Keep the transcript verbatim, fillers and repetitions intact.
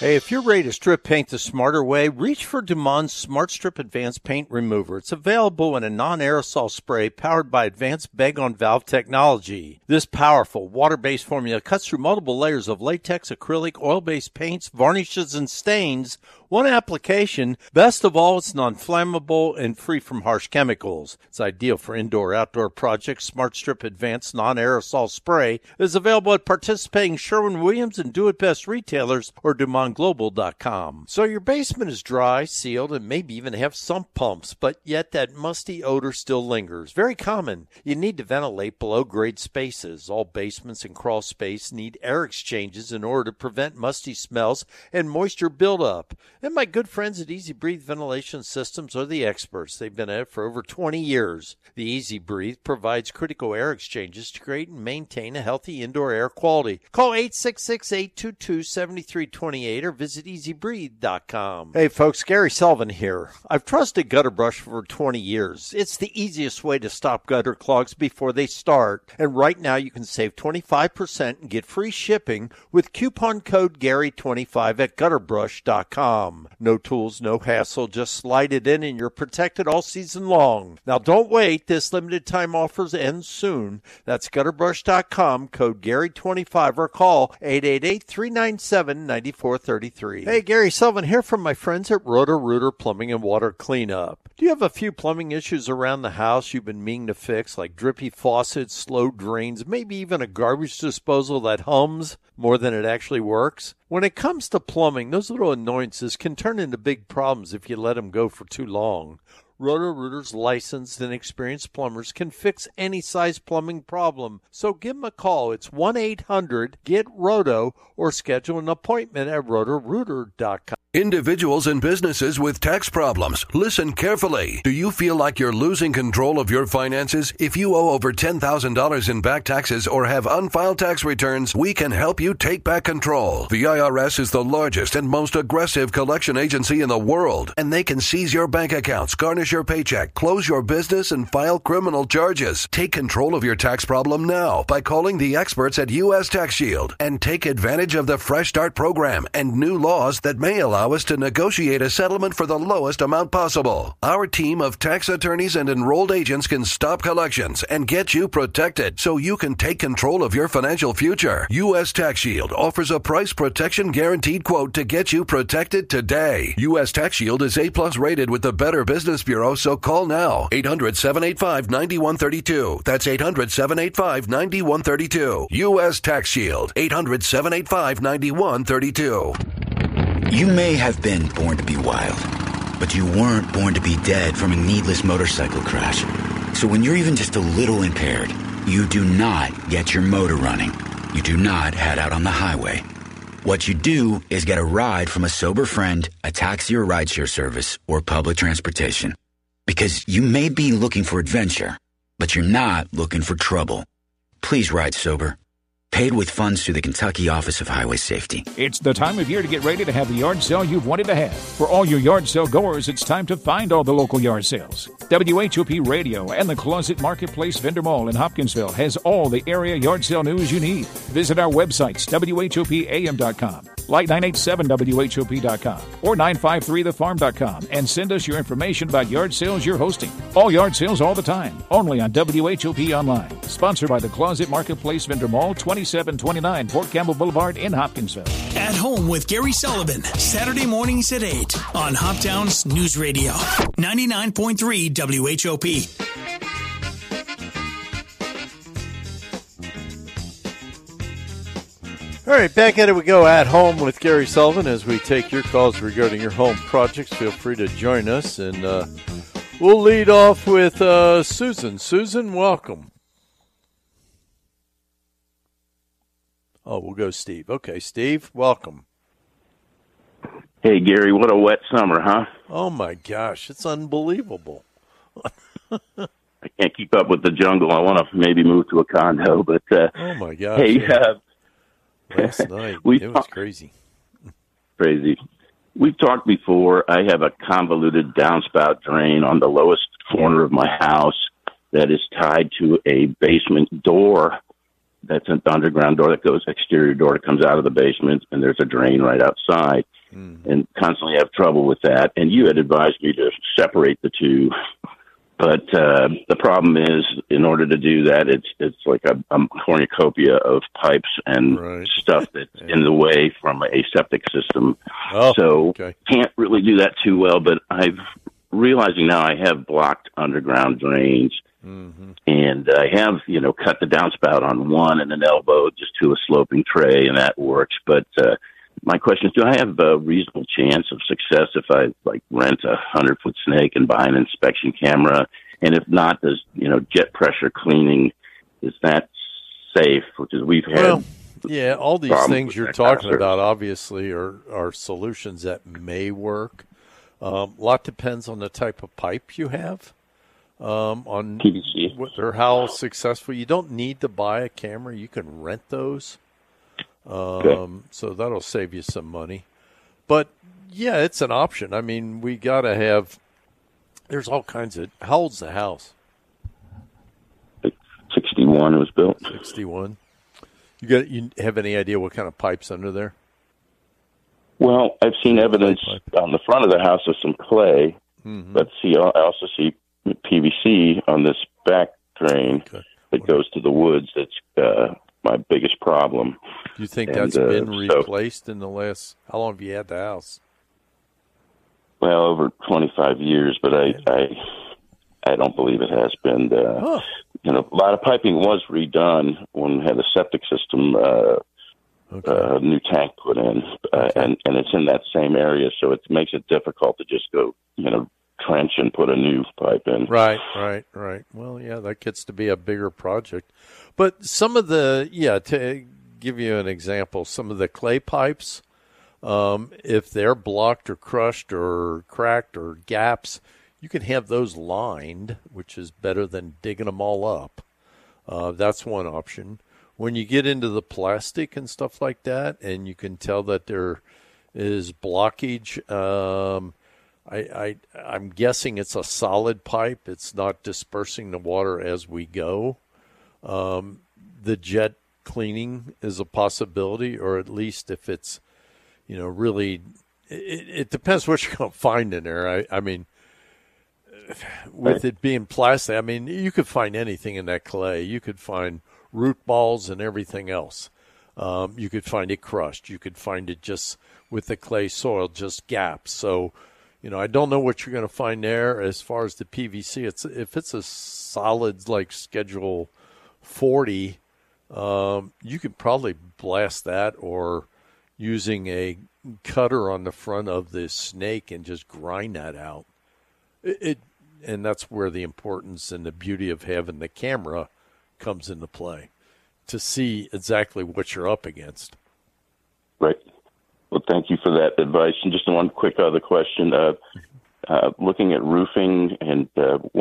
Hey, if you're ready to strip paint the smarter way, reach for Dumont Smart Strip Advanced Paint Remover. It's available in a non-aerosol spray powered by advanced bag-on-valve technology. This powerful water-based formula cuts through multiple layers of latex, acrylic, oil-based paints, varnishes, and stains. One application. Best of all, it's non-flammable and free from harsh chemicals. It's ideal for indoor-outdoor projects. Smart Strip Advanced Non-Aerosol Spray is available at participating Sherwin-Williams and Do-It-Best retailers or Dumont Global dot com. So your basement is dry, sealed, and maybe even have sump pumps, but yet that musty odor still lingers. Very common. You need to ventilate below-grade spaces. All basements and crawl space need air exchanges in order to prevent musty smells and moisture buildup. And my good friends at Easy Breathe Ventilation Systems are the experts. They've been at it for over twenty years. The Easy Breathe provides critical air exchanges to create and maintain a healthy indoor air quality. Call eight six six, eight two two, seven three two eight or visit easy breathe dot com. Hey folks, Gary Sullivan here. I've trusted Gutter Brush for twenty years. It's the easiest way to stop gutter clogs before they start. And right now you can save twenty-five percent and get free shipping with coupon code Gary twenty-five at gutter brush dot com. No tools, no hassle, just slide it in and you're protected all season long. Now don't wait, this limited time offers end soon. That's gutter brush dot com, code Gary twenty-five or call eight eight eight, three nine seven, nine four three three. Hey, Gary Sullivan here from my friends at Roto-Rooter Plumbing and Water Cleanup. Do you have a few plumbing issues around the house you've been meaning to fix, like drippy faucets, slow drains, maybe even a garbage disposal that hums more than it actually works? When it comes to plumbing, those little annoyances can turn into big problems if you let them go for too long. Roto-Rooter's licensed and experienced plumbers can fix any size plumbing problem. So give them a call. It's one eight hundred, get roto or schedule an appointment at roto rooter dot com. Individuals and businesses with tax problems, listen carefully. Do you feel like you're losing control of your finances? If you owe over ten thousand dollars in back taxes or have unfiled tax returns, we can help you take back control. The I R S is the largest and most aggressive collection agency in the world, and they can seize your bank accounts, garnish your paycheck, close your business, and file criminal charges. Take control of your tax problem now by calling the experts at U S Tax Shield and take advantage of the Fresh Start program and new laws that may allow us to negotiate a settlement for the lowest amount possible. Our team of tax attorneys and enrolled agents can stop collections and get you protected so you can take control of your financial future. U S Tax Shield offers a price protection guaranteed quote to get you protected today. U S Tax Shield is A plus rated with the Better Business Bureau, so call now. eight hundred, seven eight five, nine one three two. That's eight hundred, seven eight five, nine one three two. U S Tax Shield. eight hundred, seven eight five, nine one three two. You may have been born to be wild, but you weren't born to be dead from a needless motorcycle crash. So when you're even just a little impaired, you do not get your motor running. You do not head out on the highway. What you do is get a ride from a sober friend, a taxi or rideshare service, or public transportation. Because you may be looking for adventure, but you're not looking for trouble. Please ride sober. Paid with funds through the Kentucky Office of Highway Safety. It's the time of year to get ready to have the yard sale you've wanted to have. For all your yard sale goers, it's time to find all the local yard sales. W H O P Radio and the Closet Marketplace Vendor Mall in Hopkinsville has all the area yard sale news you need. Visit our websites, W H O P A M dot com, like nine eight seven W H O P dot com, or nine five three the farm dot com, and send us your information about yard sales you're hosting. All yard sales all the time, only on W H O P Online. Sponsored by the Closet Marketplace Vendor Mall, twenty-seven twenty-nine Fort Campbell Boulevard in Hopkinsville. At Home with Gary Sullivan, Saturday mornings at eight on Hoptown's News Radio, ninety-nine point three W H O P. All right, back at it we go at Home with Gary Sullivan as we take your calls regarding your home projects. Feel free to join us, and uh, we'll lead off with uh, Susan. Susan, welcome. Oh, we'll go Steve. Okay, Steve, welcome. Hey, Gary, what a wet summer, huh? Oh, my gosh, it's unbelievable. I can't keep up with the jungle. I want to maybe move to a condo, but... Uh, oh, my gosh. Hey, yeah. uh, Last night, we it was crazy. Crazy. We've talked before. I have a convoluted downspout drain on the lowest corner of my house that is tied to a basement door that's an underground door that goes, exterior door that comes out of the basement, and there's a drain right outside. Mm. And constantly have trouble with that. And you had advised me to separate the two. But uh, the problem is, in order to do that, it's it's like a, a cornucopia of pipes and right. stuff that's yeah. in the way from a septic system. Oh, so okay. Can't really do that too well. But I'm realizing now I have blocked underground drains, mm-hmm. and I have you know cut the downspout on one and an elbow just to a sloping tray, and that works. But uh, my question is, do I have a reasonable chance of success if I like rent a hundred foot snake and buy an inspection camera? And if not, does, you know, jet pressure cleaning, is that safe? Because we've had. Well, yeah, all these things you're talking about obviously are, are solutions that may work. Um, a lot depends on the type of pipe you have. Um, on P V C. Or how successful. You don't need to buy a camera. You can rent those. Um, okay. So that'll save you some money. But, yeah, it's an option. I mean, we got to have – there's all kinds of – how old's the house? sixty-one it was built. sixty-one You got? You have any idea what kind of pipe's under there? Well, I've seen evidence on the front of the house of some clay, mm-hmm. but see, I also see P V C on this back drain okay. that okay. goes to the woods that's uh, – my biggest problem. Do you think and, that's uh, been replaced so, in the last, how long have you had the house? Well, over twenty-five years, but I I, I don't believe it has been. Uh, huh. You know, a lot of piping was redone when we had a septic system, uh, okay. uh, new tank put in, uh, okay. and, and it's in that same area, so it makes it difficult to just go, you know, trench and put a new pipe in. Right, right, right. Well, yeah, that gets to be a bigger project. But some of the, yeah, to give you an example, some of the clay pipes, um, if they're blocked or crushed or cracked or gaps, you can have those lined, which is better than digging them all up. Uh, that's one option. When you get into the plastic and stuff like that, and you can tell that there is blockage, um, I, I, I'm guessing it's a solid pipe. It's not dispersing the water as we go. Um, the jet cleaning is a possibility, or at least if it's, you know, really, it, it depends what you're going to find in there. I, I mean, with it being plastic, I mean, you could find anything in that clay. You could find root balls and everything else. Um, you could find it crushed. You could find it just with the clay soil, just gaps. So, you know, I don't know what you're going to find there. As far as the P V C, it's if it's a solid like Schedule forty, um, you could probably blast that, or using a cutter on the front of the snake and just grind that out. It, it and that's where the importance and the beauty of having the camera comes into play, to see exactly what you're up against. Right. Well, thank you for that advice. And just one quick other question. Uh, uh, looking at roofing, and uh, one